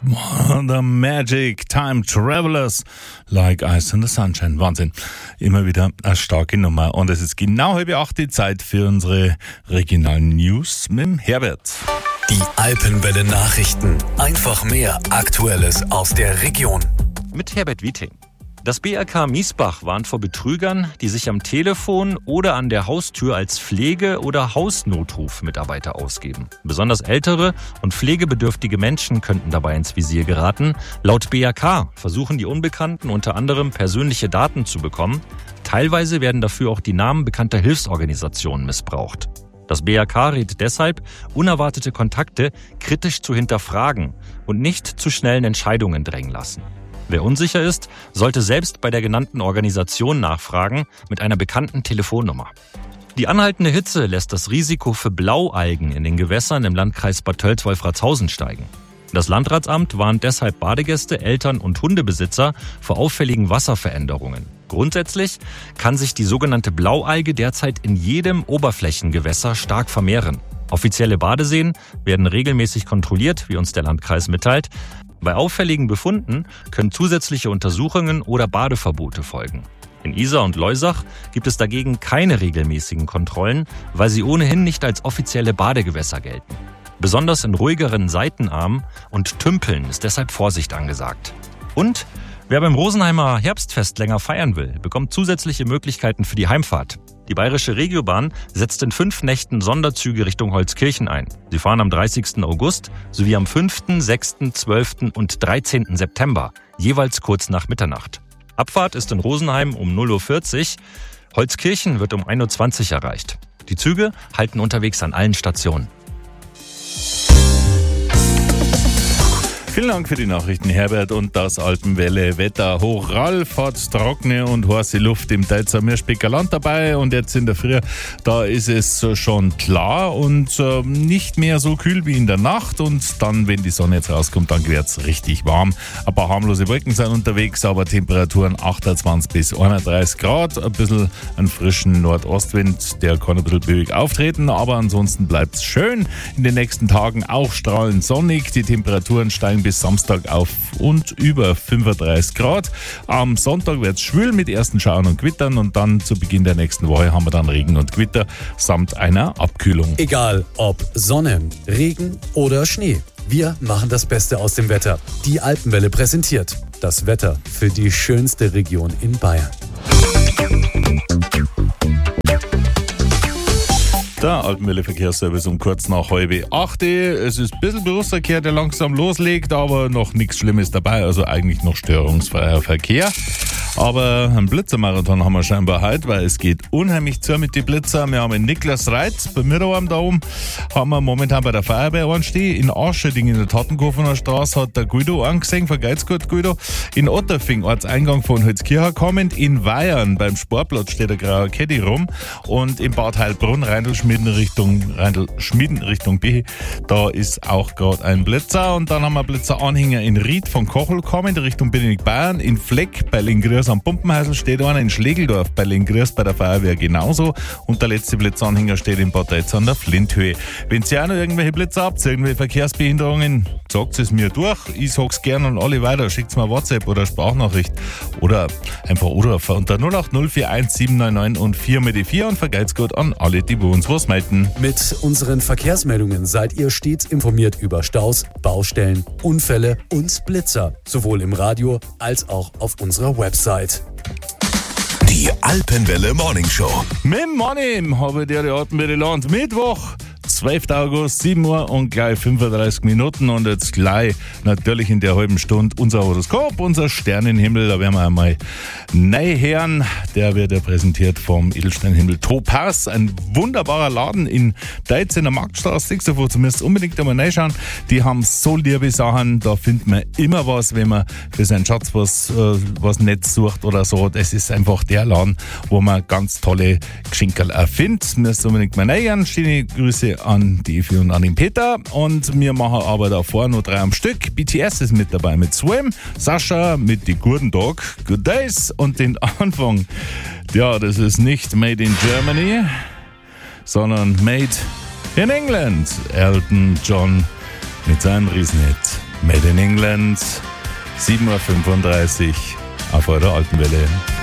The Magic Time Travelers, Like Ice in the Sunshine. Wahnsinn. Immer wieder eine starke Nummer. Und es ist genau 7:30 die Zeit für unsere regionalen News mit dem Herbert. Die Alpenwelle Nachrichten. Einfach mehr Aktuelles aus der Region. Mit Herbert Wieting. Das BRK Miesbach warnt vor Betrügern, die sich am Telefon oder an der Haustür als Pflege- oder Hausnotrufmitarbeiter ausgeben. Besonders ältere und pflegebedürftige Menschen könnten dabei ins Visier geraten. Laut BRK versuchen die Unbekannten unter anderem persönliche Daten zu bekommen. Teilweise werden dafür auch die Namen bekannter Hilfsorganisationen missbraucht. Das BRK rät deshalb, unerwartete Kontakte kritisch zu hinterfragen und nicht zu schnellen Entscheidungen drängen lassen. Wer unsicher ist, sollte selbst bei der genannten Organisation nachfragen mit einer bekannten Telefonnummer. Die anhaltende Hitze lässt das Risiko für Blaualgen in den Gewässern im Landkreis Bad Tölz-Wolfratshausen steigen. Das Landratsamt warnt deshalb Badegäste, Eltern und Hundebesitzer vor auffälligen Wasserveränderungen. Grundsätzlich kann sich die sogenannte Blaualge derzeit in jedem Oberflächengewässer stark vermehren. Offizielle Badeseen werden regelmäßig kontrolliert, wie uns der Landkreis mitteilt. Bei auffälligen Befunden können zusätzliche Untersuchungen oder Badeverbote folgen. In Isar und Loisach gibt es dagegen keine regelmäßigen Kontrollen, weil sie ohnehin nicht als offizielle Badegewässer gelten. Besonders in ruhigeren Seitenarmen und Tümpeln ist deshalb Vorsicht angesagt. Und wer beim Rosenheimer Herbstfest länger feiern will, bekommt zusätzliche Möglichkeiten für die Heimfahrt. Die Bayerische Regiobahn setzt in 5 Nächten Sonderzüge Richtung Holzkirchen ein. Sie fahren am 30. August sowie am 5., 6., 12. und 13. September, jeweils kurz nach Mitternacht. Abfahrt ist in Rosenheim um 0:40 Uhr, Holzkirchen wird um 1:20 Uhr erreicht. Die Züge halten unterwegs an allen Stationen. Vielen Dank für die Nachrichten, Herbert, und das Alpenwelle Wetter. Hochralf hat trockene und heiße Luft im Teizer Mirspeckerland dabei, und jetzt in der Früh, da ist es schon klar und nicht mehr so kühl wie in der Nacht, und dann, wenn die Sonne jetzt rauskommt, dann wird es richtig warm. Ein paar harmlose Wolken sind unterwegs, aber Temperaturen 28 bis 31 Grad, ein bisschen einen frischen Nordostwind, der kann ein bisschen böig auftreten, aber ansonsten bleibt es schön. In den nächsten Tagen auch strahlend sonnig, die Temperaturen steigen bis Samstag auf und über 35 Grad. Am Sonntag wird es schwül mit ersten Schauern und Gewittern, und dann zu Beginn der nächsten Woche haben wir dann Regen und Gewitter samt einer Abkühlung. Egal ob Sonne, Regen oder Schnee, wir machen das Beste aus dem Wetter. Die Alpenwelle präsentiert das Wetter für die schönste Region in Bayern. Der Alpenwelle Verkehrsservice um kurz nach 7:30. Es ist ein bisschen Berufsverkehr, der langsam loslegt, aber noch nichts Schlimmes dabei, also eigentlich noch störungsfreier Verkehr. Aber einen Blitzermarathon haben wir scheinbar heute, weil es geht unheimlich zu mit den Blitzer. Wir haben in Niklas Reitz bei Mirrauam da oben, haben wir momentan bei der Feuerwehr anstehen. In Ascherding in der Tattenkofener Straße hat der Guido angesehen, vergeht's gut Guido. In Otterfing, Ortseingang von Holzkirchen kommend. In Weyern beim Sportplatz steht der graue Caddy rum. Und in Bad Heilbrunn, Reindelschmieden Richtung B, da ist auch gerade ein Blitzer. Und dann haben wir Blitzeranhänger in Ried von Kochel kommend Richtung Benedikt Bayern. In Fleck bei Lengries am Pumpenhäusl steht einer, in Schlegeldorf bei Lengries bei der Feuerwehr genauso, und der letzte Blitzanhänger steht in Bad Tölz an der Flinthöhe. Wenn ihr auch noch irgendwelche Blitzer habt, irgendwelche Verkehrsbehinderungen, sagt es mir durch. Ich sag's gerne an alle weiter. Schickt's mir WhatsApp oder Sprachnachricht oder einfach unter 080 799 und 4 mit die 4, und vergeht's gut an alle, die bei uns was melden. Mit unseren Verkehrsmeldungen seid ihr stets informiert über Staus, Baustellen, Unfälle und Blitzer, sowohl im Radio als auch auf unserer Website. Die Alpenwelle Morning Show. Mit dem Money habe ich die Alpenwelle Land. Mittwoch, 12. August, 7 Uhr und gleich 35 Minuten. Und jetzt gleich natürlich in der halben Stunde unser Horoskop, unser Sternenhimmel. Da werden wir einmal neu hören. Der wird ja präsentiert vom Edelsteinhimmel Topaz. Ein wunderbarer Laden in Deutz in der Marktstraße 56. Zumindest unbedingt einmal reinschauen. Die haben so liebe Sachen. Da findet man immer was, wenn man für seinen Schatz was Netz sucht oder so. Das ist einfach der Laden, wo man ganz tolle Geschenkerl findet. Müsst unbedingt mal reinschauen. Schöne Grüße an die Evi und an den Peter. Und wir machen aber davor nur 3 am Stück. BTS ist mit dabei mit Swim, Sascha mit die Guten Dog, Good Days, und den Anfang. Ja, das ist nicht Made in Germany, sondern Made in England. Elton John mit seinem Riesenhit Made in England, 7.35 Uhr auf eurer Alpenwelle.